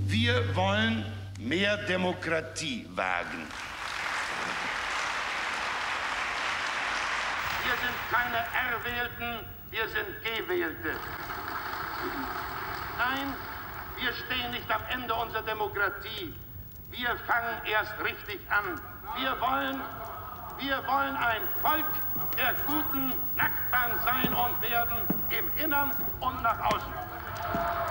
Wir wollen mehr Demokratie wagen. Wir sind keine Erwählten, wir sind Gewählte. Nein, wir stehen nicht am Ende unserer Demokratie. Wir fangen erst richtig an. Wir wollen ein Volk der guten Nachbarn sein und werden, im Innern und nach außen.